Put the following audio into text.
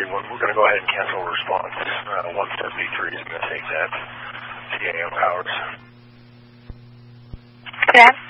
we're going to go ahead and cancel response. 173 is going to take that TAM hours. Okay.